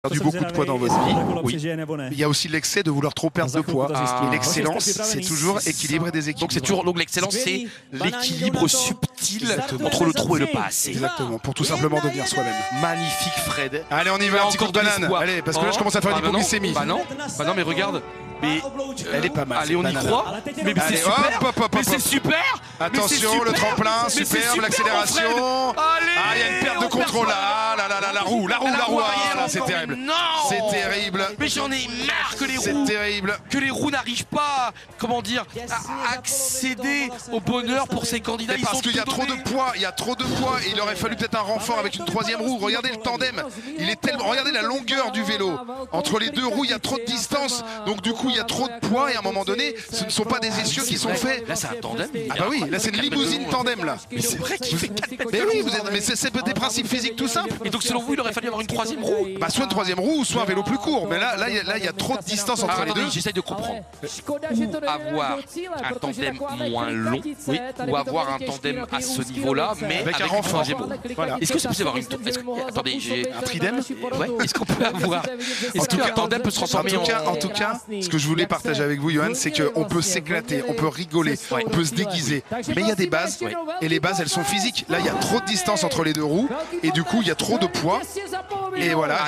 perdu beaucoup de poids dans votre vie. Oui. Il y a aussi l'excès de vouloir trop perdre de poids. Et l'excellence, c'est toujours équilibre et déséquilibre. Donc l'excellence, c'est l'équilibre subtil entre le trop et le pas assez. Exactement, pour tout simplement devenir soi-même. Magnifique Fred. Allez, on y va, un petit coup de banane. Allez, parce que là, je commence à faire une hypoglycémie. Bah non, mais regarde. Mais elle est pas mal. Allez, on y croit. Mais c'est super. Mais c'est super. Attention, le tremplin, superbe, l'accélération. Ah, il y a une perte de contrôle là. La roue. Ah, c'est terrible. Non. C'est terrible. Mais j'en ai marre que les roues. C'est terrible. Que les roues n'arrivent pas, comment dire, à accéder au bonheur pour ces candidats. Parce qu'il y a trop de poids. Il y a trop de poids. Et il aurait fallu peut-être un renfort avec une troisième roue. Regardez le tandem. Il est tellement. Regardez la longueur du vélo. Entre les deux roues, il y a trop de distance. Donc du coup, il y a trop de poids et à un moment donné, ce ne sont pas des essieux qui sont faits. Là, c'est un tandem. Ah bah oui, là c'est une limousine tandem là. Mais c'est vrai qu'il fait 4 mètres. Mais oui, mais c'est des principes physiques tout simples. Et donc selon vous, il aurait fallu avoir une troisième roue? Bah soit une troisième roue ou soit un vélo plus court. Mais là, il y a trop de distance entre les deux. J'essaye de comprendre. Ou avoir un tandem moins long, ou avoir un tandem à ce niveau-là, mais avec un renfort. Voilà. Est-ce que c'est possible d'avoir une... Attendez, j'ai un tridème. Ouais. Est-ce qu'on peut avoir... Est-ce qu'un tandem peut se transformer en tout cas, ce que je voulais partager avec vous, Johan, c'est qu'on peut s'éclater, on peut rigoler, on peut se déguiser. Mais il y a des bases, et les bases, elles sont physiques. Là, il y a trop de distance entre les deux roues, et du coup, il y a trop de poids. Et voilà,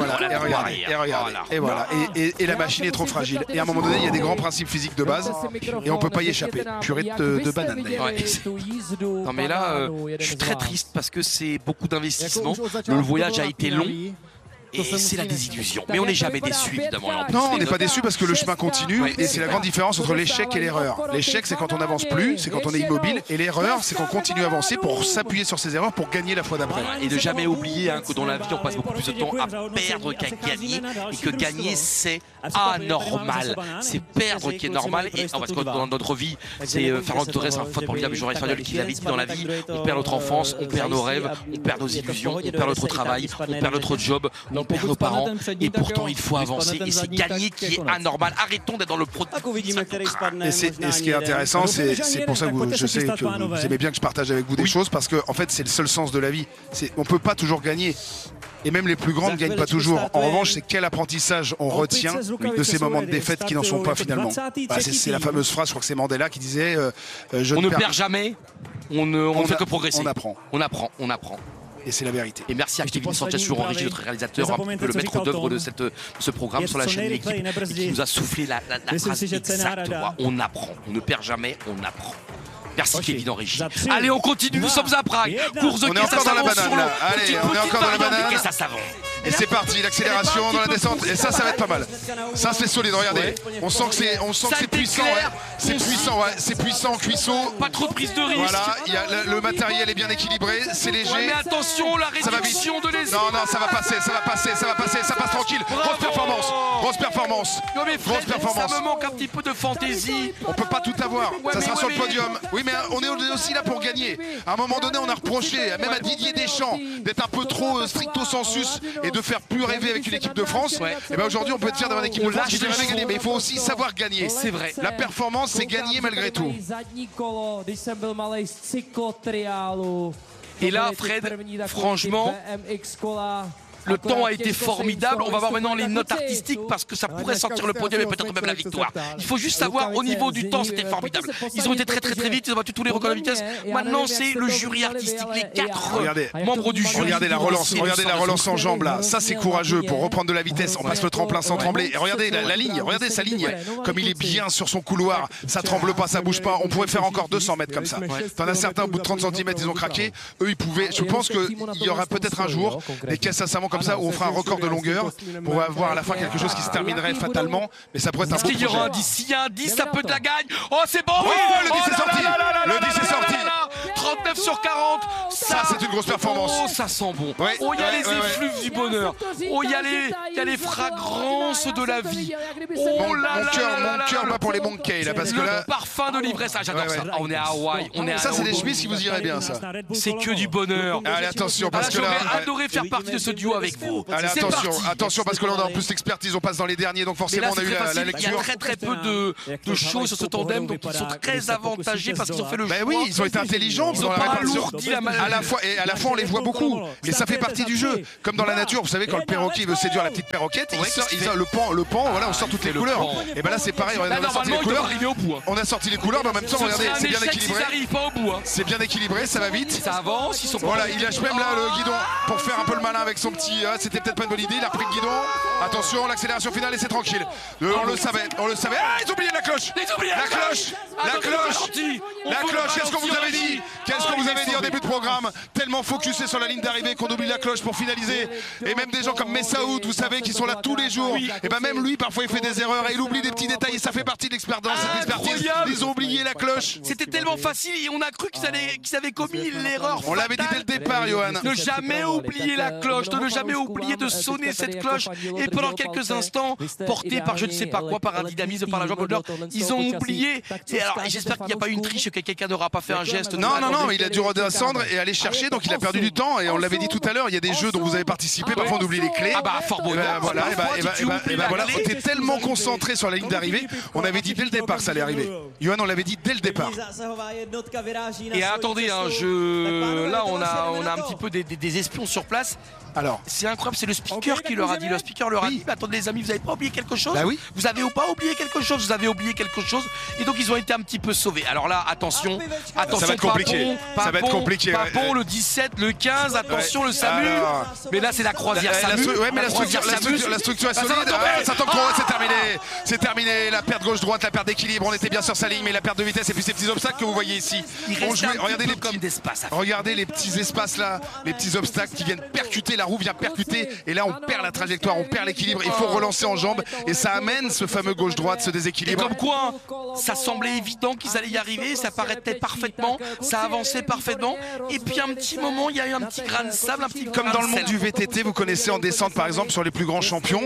et voilà, et la machine est trop fragile. Et à un moment donné, il y a des grands principes physiques de base, et on peut pas y échapper. Purée de banane d'ailleurs. Non mais là, je suis très triste parce que c'est beaucoup d'investissement. Le voyage a été long. Et c'est la désillusion. Mais on n'est jamais déçu, évidemment. Non, on n'est pas déçu parce que le chemin continue. Et c'est la grande différence entre l'échec et l'erreur. L'échec, c'est quand on n'avance plus, c'est quand on est immobile. Et l'erreur, c'est qu'on continue à avancer pour s'appuyer sur ses erreurs pour gagner la fois d'après. Et de jamais oublier que dans la vie, on passe beaucoup plus de temps à perdre qu'à gagner. Et que gagner, c'est anormal. C'est perdre qui est normal. Et parce que dans notre vie, c'est Fernando Torres, un faute formidable joueur espagnol qui l'avait dit dans la vie. On perd notre enfance, on perd nos rêves, on perd nos illusions, on perd notre travail, on perd notre job. On perd nos parents et pourtant il faut avancer et c'est gagner qui est anormal. Arrêtons d'être dans le produit. Et ce qui est intéressant, c'est pour ça que je sais que vous aimez bien que je partage avec vous des choses parce que en fait c'est le seul sens de la vie. On peut pas toujours gagner. Et même les plus grands ne gagnent pas toujours. En revanche, c'est quel apprentissage on retient de ces moments de défaite qui n'en sont pas finalement. C'est la fameuse phrase, je crois que c'est Mandela qui disait on ne perd jamais, on ne fait que progresser. On apprend. Et c'est la vérité. Et merci à Kevin Sanchez, toujours en régie, notre réalisateur, un peu le maître d'œuvre de ce programme sur la chaîne L'équipe, qui nous a soufflé la phrase exacte. On apprend, on ne perd jamais, on apprend. Merci Kevin en régie. Allez, on continue, nous sommes à Prague. Course de caisse à savon sur l'eau. Allez, on est encore dans la banane. Caisse à savon. Et c'est parti, l'accélération dans la descente. Et ça va être pas mal. Ça, c'est solide, regardez. On sent que c'est puissant. C'est puissant, cuisseau. Pas trop de prise de risque. Voilà, le matériel est bien équilibré, c'est léger. Mais attention, la réduction de l'essai. Non, ça va passer, ça passe tranquille. Grosse performance. Non mais Fred, ça me manque un petit peu de fantaisie. On peut pas tout avoir. Ça sera sur le podium. Oui, mais on est aussi là pour gagner. À un moment donné, on a reproché, même à Didier Deschamps, d'être un peu trop stricto sensus et de faire plus rêver avec une équipe de France. Et bien aujourd'hui, on peut être fier d'avoir une équipe de France qui fait rêver gagner. Mais il faut aussi savoir gagner. C'est vrai. La performance, c'est gagner malgré tout. Et là, Fred, franchement, le temps a été formidable. On va voir maintenant les notes artistiques parce que ça pourrait sortir le podium et peut-être même la victoire. Il faut juste savoir au niveau du temps, c'était formidable. Ils ont été très vite, ils ont battu tous les records de vitesse. Maintenant, c'est le jury artistique, les 4 membres du jury. Regardez la relance en jambes là. Ça, c'est courageux pour reprendre de la vitesse. On passe le tremplin sans trembler. Et regardez la ligne, regardez sa ligne. Comme il est bien sur son couloir, ça tremble pas, ça bouge pas. On pourrait faire encore 200 mètres comme ça. T'en as certains, au bout de 30 cm, ils ont craqué. Eux, ils pouvaient. Je pense qu'il y aura peut-être un jour des caisses à savon comme ça où on fera un record de longueur pour avoir à la fin quelque chose qui se terminerait fatalement, mais ça pourrait être un beau projet. Est-ce qu'il y aura un 10? S'il y a un 10, ça peut de la gagne. Oh, c'est bon. Oui, le 10 est sorti. Le 10 est sorti. 39 sur 40. Ça, c'est une grosse performance. Oh, ça sent bon. Oh, il y a les effluves du bonheur. Oh, il y a les fragrances de la vie. Oh là là. Mon cœur bat pour les monkeys là, parce que là. Le parfum de l'ivresse, j'adore ça. On est à Hawaï. Ça, c'est des chemises qui vous iraient bien, ça. C'est que du bonheur. Allez, attention, parce que là. J'aurais adoré faire partie de ce duo avec vous. Allez, attention, parce que là, on a en plus l'expertise, on passe dans les derniers, donc forcément, on a eu la lecture. Il y a très peu de choses sur ce tandem, donc ils sont très avantagés parce qu'ils ont fait le choix. Oui, ils ont été intelligents. différent Ils dans ont la pas répartition. alourdi la maladie. À la fois on les voit beaucoup, mais ça fait partie du jeu. Comme dans la nature, vous savez quand le perroquet veut séduire la petite perroquette, le pan, voilà, on sort toutes les couleurs. Et ben là c'est pareil, on a sorti les couleurs. On a sorti les couleurs, mais en même temps regardez, c'est bien équilibré. C'est bien équilibré, ça va vite. Ça avance, ils sont. Voilà, il lâche même là le guidon pour faire un peu le malin avec son petit. C'était peut-être pas une bonne idée, il a repris le guidon. Attention, l'accélération finale et c'est tranquille. On le savait. Ah, ils ont oublié la cloche. La cloche, qu'est-ce qu'on vous avait dit? Qu'est-ce qu'on vous avait dit en début de programme? Tellement focusé sur la ligne d'arrivée qu'on oublie la cloche pour finaliser. Et même des gens comme Messaoud, vous savez, qui sont là tous les jours. Et ben même lui, parfois, il fait des erreurs et il oublie des petits détails. Et ça fait partie de l'expérience, cette expertise. Ils ont oublié la cloche. C'était tellement facile et on a cru qu'ils avaient commis l'erreur. On l'avait dit dès le départ, Johan. Ne jamais oublier la cloche, de ne jamais oublier de sonner cette cloche. Et pendant quelques instants, portés par je ne sais pas quoi, par un dynamisme, par la joie de l'or, ils ont oublié. Et alors, j'espère qu'il n'y a pas une triche, que quelqu'un n'aura pas fait un geste. Non, il a dû redescendre et aller chercher, donc il a perdu du temps. Et on l'avait dit tout à l'heure, il y a des jeux dont vous avez participé, parfois on oublie les clés. Ah bah, fort beau. Voilà, on était tellement concentré sur la ligne d'arrivée, on avait dit dès le départ que ça allait arriver. Johan, on l'avait dit dès le départ. Et attendez, là on a un petit peu des espions sur place. Alors, c'est incroyable, c'est le speaker qui leur a dit. Le speaker leur a dit, attendez les amis, vous n'avez pas oublié quelque chose? Bah oui. Vous avez pas oublié quelque chose? Vous avez oublié quelque chose? Et donc ils ont été un petit peu sauvés. Alors là, attention, ça va être compliqué. Ça va être compliqué. Papon, le 17, le 15, attention le SAMU. Mais là c'est la croisière SAMU. Mais la structure est solide. Ça tombe trop, c'est terminé. C'est terminé. La perte gauche-droite, la perte d'équilibre. On était bien sur sa ligne, mais la perte de vitesse et puis ces petits obstacles que vous voyez ici. Regardez les petits espaces là, les petits obstacles qui viennent percuter. La roue vient percuter et là on perd la trajectoire, on perd l'équilibre, il faut relancer en jambes et ça amène ce fameux gauche-droite, ce déséquilibre. Et comme quoi, ça semblait évident qu'ils allaient y arriver, ça paraissait parfaitement, ça avançait parfaitement et puis un petit moment, il y a eu un petit grain de sable, un petit comme dans le monde du VTT, vous connaissez en descente par exemple sur les plus grands champions,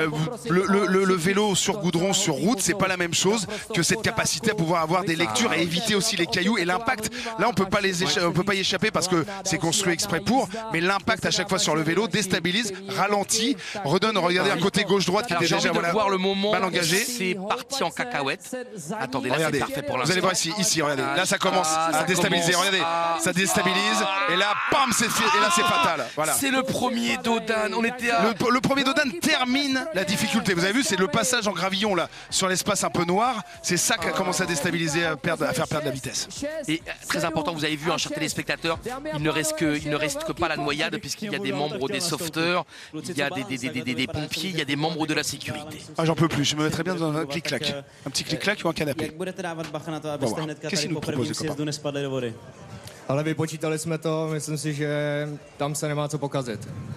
le vélo sur goudron, sur route, c'est pas la même chose que cette capacité à pouvoir avoir des lectures et éviter aussi les cailloux et l'impact. Là on peut pas y échapper parce que c'est construit exprès pour, mais l'impact à chaque fois sur le vélo déstabilise, ralentit, redonne, regardez un côté gauche-droite qui était déjà voir le moment mal engagé. C'est parti en cacahuète. Attendez, là c'est parfait pour l'instant. Vous allez voir ici, regardez. Là ça commence à déstabiliser, regardez. Ça déstabilise et là, bam, et là c'est fatal. Voilà. C'est le premier Dodan. On était le premier Dodan termine la difficulté. Vous avez vu, c'est le passage en gravillon là sur l'espace un peu noir. C'est ça qui a commencé à déstabiliser, à faire perdre la vitesse. Et très important, vous avez vu, chers téléspectateurs, il ne reste que pas la noyade puisqu'il y a des membres des sauveteurs, il y a des pompiers, il y a des membres de la sécurité. Ah, j'en peux plus, je me mettrais bien dans un clic-clac. Un petit clic-clac ou un canapé. Bon, qu'est-ce qu'il nous propose, les copains? Ale vypočítali jsme to, myslím si, že tam se nemá co pokazit.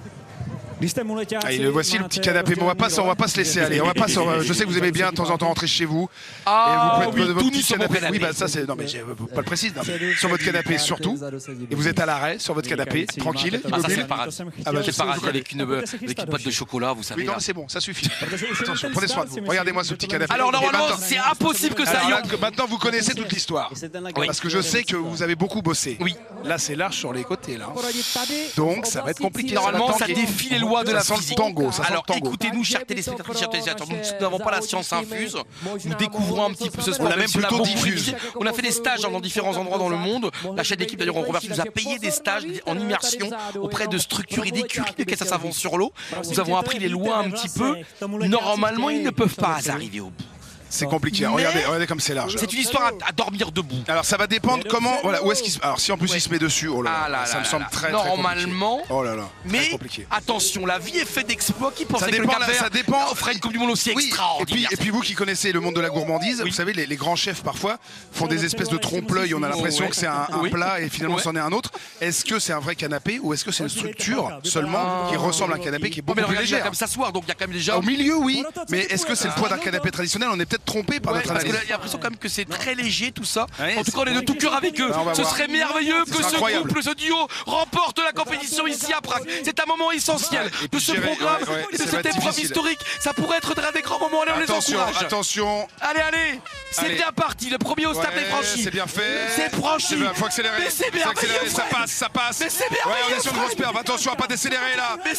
Allez, voici le petit canapé, mais on va pas se laisser aller. Je sais que vous aimez bien de temps en temps rentrer chez vous. Ah, et vous pouvez oui, votre petit canapé. Oui, bah ça c'est. Non, mais je pas le précise. Sur votre canapé surtout. Et vous êtes à l'arrêt sur votre canapé, tranquille. Ah, ça c'est le paradis. C'est le paradis avec une boîte de chocolat, vous savez. Oui, non, c'est bon, ça suffit. Attention, prenez soin de vous. Regardez-moi ce petit canapé. Alors normalement, c'est impossible que ça aille. Maintenant, vous connaissez toute l'histoire. Parce que je sais que vous avez beaucoup bossé. Oui. Là, c'est large sur les côtés, là. Donc, ça va être compliqué. Normalement, ça défie les lois de la physique. Alors écoutez-nous, chers téléspectateurs, nous n'avons pas la science infuse, nous découvrons un petit peu ce sport. On l'a même plutôt diffuse. On a fait des stages dans différents endroits dans le monde. La chaîne d'équipe d'ailleurs, Robert, nous a payé des stages en immersion auprès de structures et d'écuries de caisse à savon sur l'eau. Nous avons appris les lois un petit peu. Normalement, ils ne peuvent pas arriver au bout. C'est compliqué. Regardez comme c'est large. C'est une histoire à dormir debout. Alors ça va dépendre comment. Voilà, où est-ce qu'il se. Alors si en plus il se met dessus, oh là là, ça me semble très normalement. Oh là là. Mais compliqué. Attention, la vie est faite d'exploits. Qui pensait que le ça dépend. On ferait une Coupe du Monde aussi extraordinaire. Et puis vous qui connaissez le monde de la gourmandise, vous savez, les grands chefs parfois font des espèces de trompe-l'œil. On a l'impression que c'est un plat et finalement c'en est un autre. Est-ce que c'est un vrai canapé ou est-ce que c'est une structure seulement qui ressemble à un canapé qui est beaucoup plus légère? Comme s'asseoir, donc il y a quand même déjà. Au milieu, oui. Mais est-ce que c'est le poids d'un canapé traditionnel? On est peut-être trompé par notre. Parce qu'il y a l'impression quand même que c'est très léger tout ça. En tout cas, on est de tout cœur avec eux. Ce serait merveilleux que ce couple, ce duo remporte la compétition ici à Prague. C'est un moment essentiel de ce programme et de cette épreuve historique. Ça pourrait être l'un des grands moments. Allez, on les encourage. Attention. Allez. C'est bien parti. Le premier obstacle est franchi. C'est bien fait. C'est franchi. Faut accélérer. Mais c'est bien. Ça passe. Mais c'est bien. On est sur une grosse perte. Attention à pas décélérer là.